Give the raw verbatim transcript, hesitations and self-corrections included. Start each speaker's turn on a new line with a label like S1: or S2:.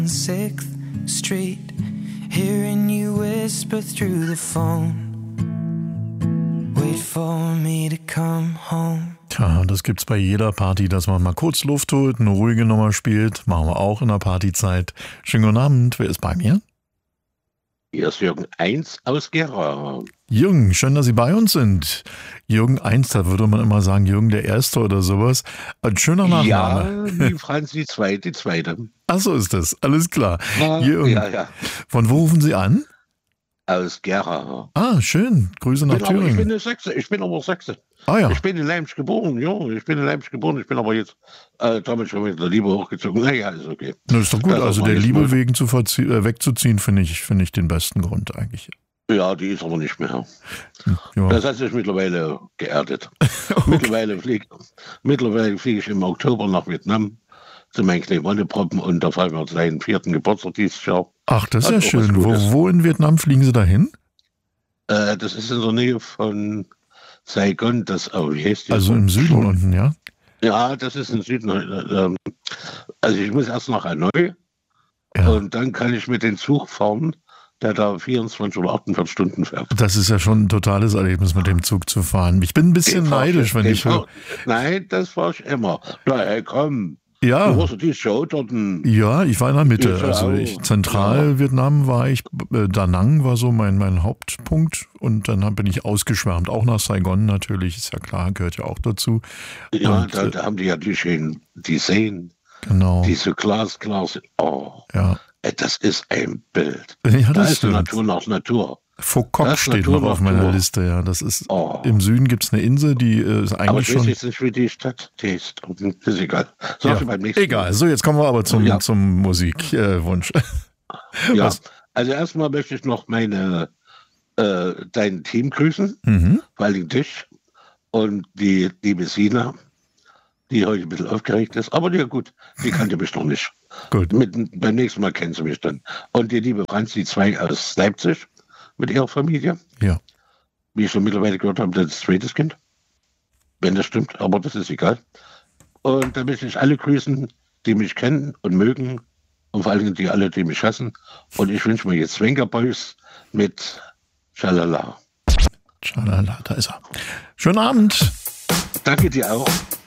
S1: sixth Street, hearing you whisper through the phone. Wait for me to come home.
S2: Tja, das gibt's bei jeder Party, dass man mal kurz Luft holt, eine ruhige Nummer spielt. Machen wir auch in der Partyzeit. Schönen guten Abend, wer ist bei mir?
S3: Hier ist Jürgen eins aus Gera.
S2: Jürgen, schön, dass Sie bei uns sind. Jürgen eins, da würde man immer sagen, Jürgen der Erste oder sowas. Ein schöner Nachname.
S3: Ja, wie Franz die Zweite, die Zweite.
S2: Ach so ist das, alles klar.
S3: Ja,
S2: Jürgen,
S3: ja, ja.
S2: von wo rufen Sie an?
S3: Aus Gera.
S2: Ah, schön. Grüße nach
S3: Ich bin, aber, ich
S2: Thüringen.
S3: bin eine Sachse, ich bin aber Sachse.
S2: Ah ja.
S3: Ich bin in Leipzig geboren, ja, ich bin in Leipzig geboren, ich bin aber jetzt äh, damit schon mit der Liebe hochgezogen. Naja, ist okay.
S2: Na, ist doch gut,
S3: Das
S2: also
S3: ist
S2: der
S3: alles
S2: Liebe
S3: gut.
S2: wegen zu verzie- äh, wegzuziehen, finde ich, finde ich den besten Grund eigentlich.
S3: Ja, die ist aber nicht mehr.
S2: Ja.
S3: Das hat sich mittlerweile geerdet. Mittlerweile fliege mittlerweile flieg ich im Oktober nach Vietnam zu meinen kleinen Wonneproppen und da feiern wir seinen vierten Geburtstag dieses Jahr.
S2: Ach, das ist
S3: Hat
S2: ja
S3: auch was
S2: schön. Wo,
S3: Gutes.
S2: wo in Vietnam fliegen Sie dahin?
S3: Äh, das ist in der Nähe von Saigon, das, oh, wie heißt die?
S2: Also im Süden unten, ja?
S3: Ja, das ist im Süden. Äh, ähm, also ich muss erst nach Hanoi
S2: Ja.
S3: und dann kann ich mit dem Zug fahren, der da vierundzwanzig oder achtundvierzig Stunden fährt.
S2: Das ist ja schon ein totales Erlebnis, mit dem Zug zu fahren. Ich bin ein bisschen
S3: Den fahr
S2: neidisch, wenn
S3: den
S2: ich höre.
S3: fahr- Nein, das fahre ich immer. Na, hey, komm. Du
S2: Ja,
S3: hast die Show dort. ein-
S2: ja, ich war in der Mitte.
S3: Ich
S2: Also
S3: auch.
S2: ich, Zentral-Vietnam war ich, äh, Da Nang war so mein, mein Hauptpunkt und dann hab- bin ich ausgeschwärmt. Auch nach Saigon natürlich, ist ja klar, gehört ja auch dazu.
S3: Ja,
S2: Und,
S3: da,
S2: äh,
S3: da haben die ja die schönen, die Seen,
S2: Genau,
S3: die so glasklar sind. Oh,
S2: ja.
S3: ey, das ist ein Bild.
S2: Ja,
S3: Da
S2: das
S3: ist die
S2: stimmt.
S3: Natur nach Natur.
S2: Phuoc
S3: Das ist
S2: steht
S3: Natur
S2: noch auf
S3: nach
S2: meiner
S3: Natur.
S2: Liste, ja. Das ist,
S3: Oh.
S2: im Süden gibt es eine Insel, die äh, ist
S3: Aber
S2: eigentlich
S3: ich weiß
S2: schon.
S3: jetzt nicht, wie die Stadt ist. Ist egal. Sag
S2: Ja,
S3: ich beim nächsten
S2: egal, so jetzt kommen wir aber zum,
S3: Ja.
S2: zum Musikwunsch. Äh,
S3: Ja,
S2: Was?
S3: also erstmal möchte ich noch meine, äh, dein Team grüßen,
S2: mhm.
S3: vor allem dich und die liebe Sina, die heute ein bisschen aufgeregt ist, aber ja gut, die kannte mich noch nicht.
S2: Gut.
S3: Mit, beim nächsten Mal kennen sie mich dann. Und die liebe Franz, die zwei aus Leipzig mit ihrer Familie,
S2: Ja.
S3: wie ich schon mittlerweile gehört habe, das ist das zweite Kind, wenn das stimmt, aber das ist egal. Und dann möchte ich alle grüßen, die mich kennen und mögen und vor allem die alle, die mich hassen. Und ich wünsche mir jetzt Svenga Boys mit Schalala.
S2: Schalala, da ist er. Schönen Abend.
S3: Danke dir auch.